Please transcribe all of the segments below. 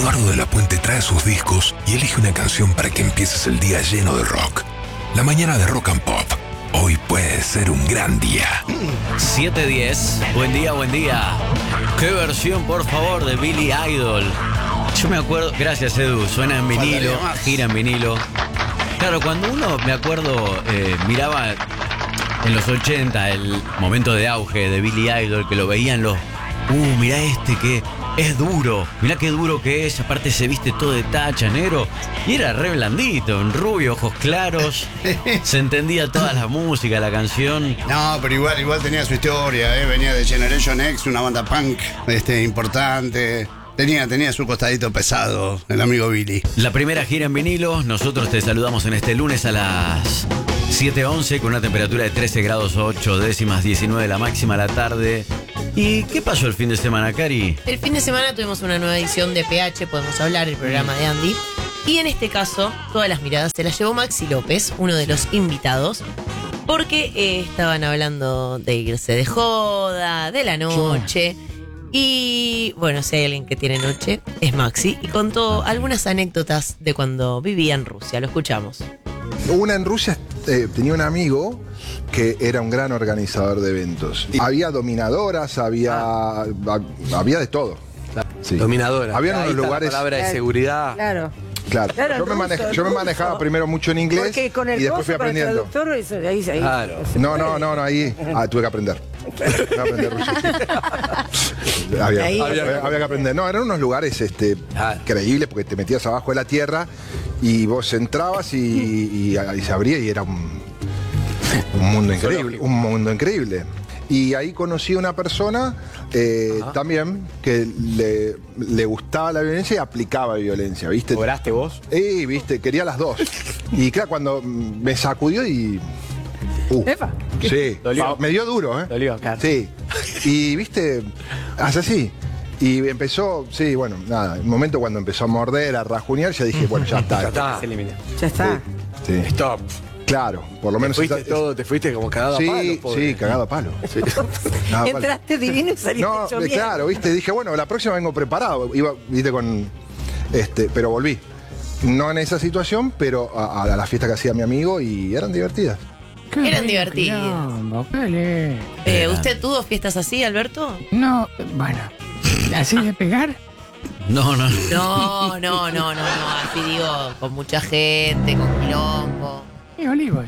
Eduardo de la Puente trae sus discos y elige una canción para que empieces el día lleno de rock. La mañana de Rock and Pop. Hoy puede ser un gran día. 7:10. Buen día, buen día. ¿Qué versión, por favor, de Billy Idol? Yo me acuerdo, gracias Edu, suena en vinilo, gira en vinilo. Claro, cuando uno, me acuerdo, miraba en los 80 el momento de auge de Billy Idol, que lo veían los... mirá este que es duro, mirá qué duro que es, aparte se viste todo de tacha, negro, y era re blandito, en rubio, ojos claros, se entendía toda la música, la canción. No, pero igual tenía su historia, venía de Generation X, una banda punk importante. Tenía su costadito pesado, el amigo Billy. La primera gira en vinilo, nosotros te saludamos en este lunes a las 7:11 con una temperatura de 13 grados 8 décimas, 19 la máxima a la tarde. ¿Y qué pasó el fin de semana, Cari? El fin de semana tuvimos una nueva edición de PH, Podemos Hablar, el programa de Andy. Y en este caso, todas las miradas se las llevó Maxi López, uno de los invitados, porque estaban hablando de irse de joda, de la noche. Y bueno, si hay alguien que tiene noche, es Maxi. Y contó algunas anécdotas de cuando vivía en Rusia. Lo escuchamos. Una en Rusia tenía un amigo que era un gran organizador de eventos. Había dominadoras, había de todo. Sí. Dominadora. Había unos lugares. Palabra de seguridad. Claro. Claro, Yo me manejaba primero mucho en inglés con el y después fui aprendiendo. Ahí, Claro. No, ahí tuve que aprender. Tuve que aprender ruso. Había que aprender. No, eran unos lugares increíbles porque te metías abajo de la tierra y vos entrabas y se abría y era un mundo increíble. Un mundo increíble. Y ahí conocí a una persona también que le gustaba la violencia y aplicaba violencia, ¿viste? ¿Cobraste vos? Viste, quería las dos. Y claro, cuando me sacudió y... ¿Epa? Sí, Dolió. me dio duro, ¿eh? Dolió, claro. Sí. Y, viste, hace así. Y empezó, el momento cuando empezó a morder, a rajunear, ya dije, bueno, ya está. Ya está. Se eliminó. Ya está. Sí. Stop. Claro, por lo menos... Te fuiste como cagado a palo. Pobre. Sí, cagado a palo. Sí. Cagado a palo. Entraste divino y saliste hecho bien. Claro, viste, dije, bueno, la próxima vengo preparado. Iba, viste, con... pero volví. No en esa situación, pero a la fiesta que hacía mi amigo y eran divertidas. Eran divertidas. ¿Usted tuvo fiestas así, Alberto? No, bueno, así de pegar. No. No. Así digo, con mucha gente, con quilombo. Olivos.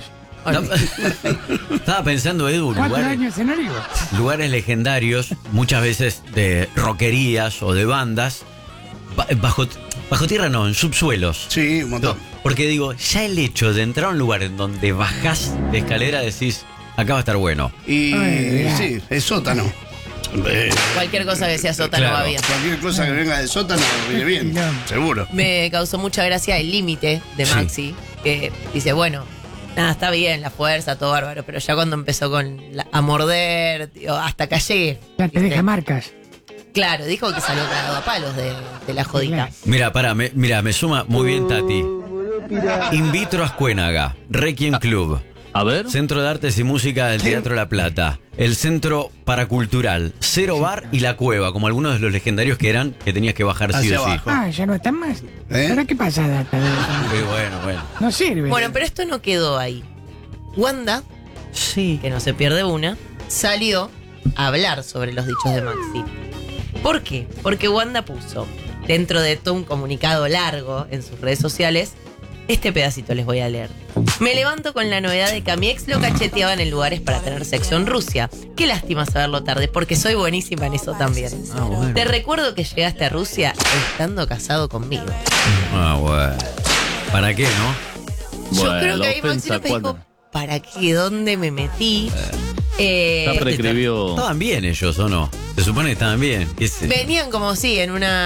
Estaba pensando, Edu, 4 años en Olivos. lugares legendarios, muchas veces de rockerías o de bandas, bajo tierra no, en subsuelos. Sí, un montón. Porque digo, ya el hecho de entrar a un lugar en donde bajás de escalera decís, acá va a estar bueno. Y sí, es sótano. Cualquier cosa que sea sótano Claro. va bien. Cualquier cosa que venga de sótano viene bien, seguro. Me causó mucha gracia el límite de Maxi, que dice, bueno, nada, está bien, la fuerza, todo bárbaro, pero ya cuando empezó a morder, tío, hasta acá llegué. Ya te deja marcas. Claro, dijo que salió cagado a palos de la jodita. Mira, me suma muy bien Tati. In vitro Ascuénaga, Requiem Club. A ver. Centro de Artes y Música del Teatro La Plata. El Centro Paracultural. Cero Bar y La Cueva, como algunos de los legendarios que eran, que tenías que bajar sí Hacia o sí. abajo. Ya no están más. ¿Ahora qué pasa, Data? Bueno. No sirve. Bueno, pero esto no quedó ahí. Wanda, Sí. que no se pierde una, salió a hablar sobre los dichos de Maxi. ¿Por qué? Porque Wanda puso, dentro de todo un comunicado largo en sus redes sociales, este pedacito les voy a leer. Me levanto con la novedad de que a mi ex lo cacheteaban en lugares para tener sexo en Rusia. Qué lástima saberlo tarde, porque soy buenísima en eso también. Bueno. Te recuerdo que llegaste a Rusia estando casado conmigo. Bueno. ¿Para qué, no? Yo creo que ahí Maxi López dijo, ¿para qué? ¿Dónde me metí? Ya prescribió. ¿Estaban bien ellos o no? Se supone que estaban bien. Venían como sí,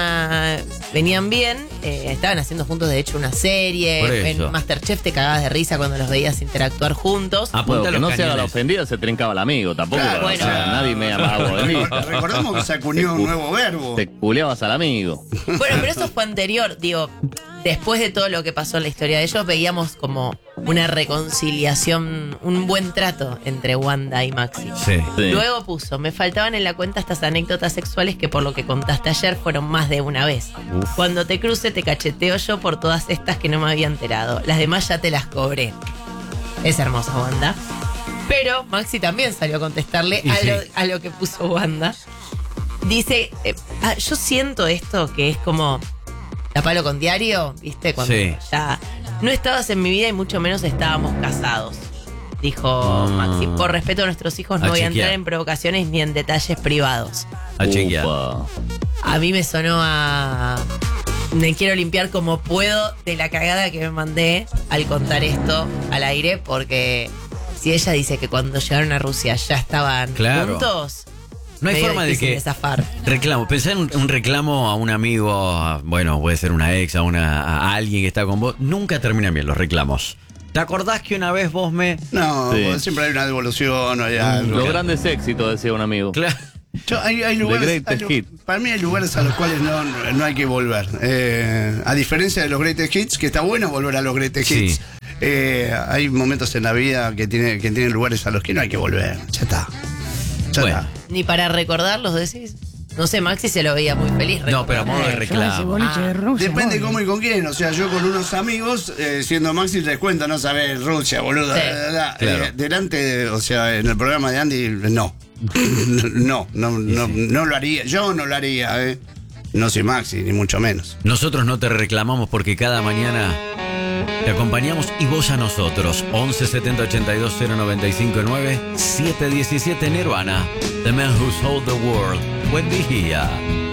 venían bien, estaban haciendo juntos de hecho una Por serie, eso. en Masterchef te cagabas de risa cuando los veías interactuar juntos. Apunta Que los no se haga la cañones. ofendida, se trincaba el amigo. Tampoco. Claro, bueno. Nadie me llamaba Recordemos que se acuñó un nuevo verbo. Te culeabas al amigo. Bueno, pero eso fue anterior, digo, después de todo lo que pasó en la historia de ellos, veíamos como una reconciliación, un buen trato entre Wanda y Maxi. Sí. Luego puso, me faltaban en la cuenta estas anécdotas sexuales que por lo que contaste ayer fueron más de una vez. Cuando te cruce te cacheteo yo por todas estas que no me había enterado. Las demás ya te las cobré. Es hermosa Wanda. Pero Maxi también salió a contestarle a lo que puso Wanda. Dice, yo siento esto que es como tapalo con diario, ¿viste? Cuando ya no estabas en mi vida y mucho menos estábamos casados, dijo Maxi. Por respeto a nuestros hijos no voy a entrar en provocaciones ni en detalles privados. A chequear. A mí me sonó a... Me quiero limpiar como puedo de la cagada que me mandé al contar esto al aire, porque si ella dice que cuando llegaron a Rusia ya estaban juntos... No hay forma de que reclamo. Pensá en un reclamo a un amigo, bueno, puede ser una ex, a alguien que está con vos. Nunca terminan bien los reclamos. ¿Te acordás que una vez vos me...? No, siempre hay una devolución o hay algo. Los grandes éxitos, decía un amigo. Claro. Hay lugares, para mí hay lugares a los cuales no hay que volver. A diferencia de los greatest hits, que está bueno volver a los greatest hits. Hay momentos en la vida que tienen lugares a los que no hay que volver. Ya está. Ni para recordarlos, decís. No sé, Maxi se lo veía muy feliz. No, pero a modo de reclamo. Depende cómo y con quién. O sea, yo con unos amigos, siendo Maxi, les cuento, no sabés, Rusia, boludo. Delante, o sea, en el programa de Andy, no lo haría. Yo no lo haría, No soy Maxi, ni mucho menos. Nosotros no te reclamamos porque cada mañana te acompañamos y vos a nosotros. 11 70 82 095 9 717 Nirvana, The Man Who Sold the World. Buen día.